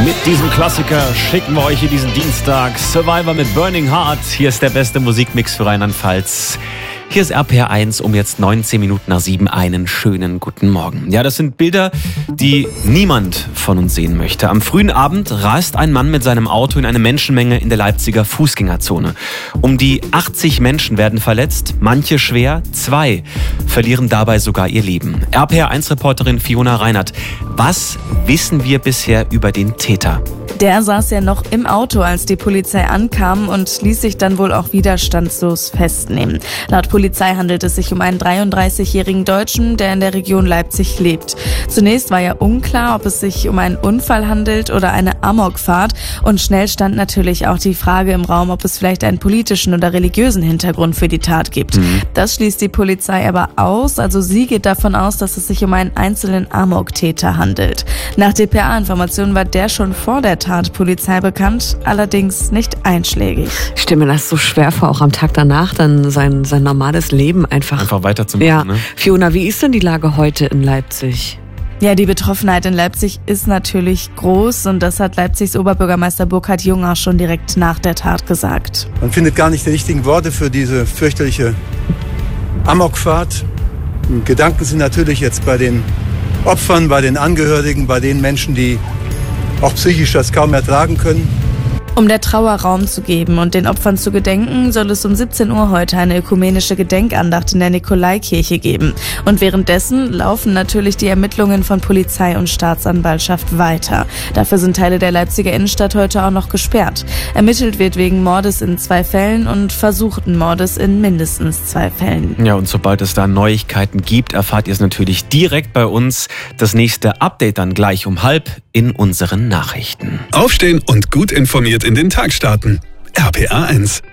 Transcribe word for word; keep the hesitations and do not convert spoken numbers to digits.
Mit diesem Klassiker schicken wir euch hier diesen Dienstag. Survivor mit Burning Heart. Hier ist der beste Musikmix für Rheinland-Pfalz. Hier ist R P R eins um jetzt neunzehn Minuten nach sieben. Einen schönen guten Morgen. Ja, das sind Bilder, die niemand von uns sehen möchte. Am frühen Abend rast ein Mann mit seinem Auto in eine Menschenmenge in der Leipziger Fußgängerzone. Um die achtzig Menschen werden verletzt, manche schwer, zwei verlieren dabei sogar ihr Leben. R P R eins Reporterin Fiona Reinert, was wissen wir bisher über den Täter? Der saß ja noch im Auto, als die Polizei ankam und ließ sich dann wohl auch widerstandslos festnehmen. Laut Polizei handelt es sich um einen dreiunddreißigjährigen Deutschen, der in der Region Leipzig lebt. Zunächst war ja unklar, ob es sich um einen Unfall handelt oder eine Amokfahrt. Und schnell stand natürlich auch die Frage im Raum, ob es vielleicht einen politischen oder religiösen Hintergrund für die Tat gibt. Mhm. Das schließt die Polizei aber aus. Also sie geht davon aus, dass es sich um einen einzelnen Amok-Täter handelt. Nach D P A-Informationen war der schon vor der Tat Polizei bekannt, allerdings nicht einschlägig. Ich stelle mir das so schwer vor, auch am Tag danach dann sein, sein normales Leben einfach... Einfach weiterzumachen, ja. Ne? Fiona, wie ist denn die Lage heute in Leipzig? Ja, die Betroffenheit in Leipzig ist natürlich groß und das hat Leipzigs Oberbürgermeister Burkhard Jung auch schon direkt nach der Tat gesagt. Man findet gar nicht die richtigen Worte für diese fürchterliche Amokfahrt. Gedanken sind natürlich jetzt bei den Opfern, bei den Angehörigen, bei den Menschen, die auch psychisch das kaum ertragen können. Um der Trauer Raum zu geben und den Opfern zu gedenken, soll es um siebzehn Uhr heute eine ökumenische Gedenkandacht in der Nikolaikirche geben. Und währenddessen laufen natürlich die Ermittlungen von Polizei und Staatsanwaltschaft weiter. Dafür sind Teile der Leipziger Innenstadt heute auch noch gesperrt. Ermittelt wird wegen Mordes in zwei Fällen und versuchten Mordes in mindestens zwei Fällen. Ja, und sobald es da Neuigkeiten gibt, erfahrt ihr es natürlich direkt bei uns. Das nächste Update dann gleich um halb in unseren Nachrichten. Aufstehen und gut informiert in den Tag starten. R P R eins.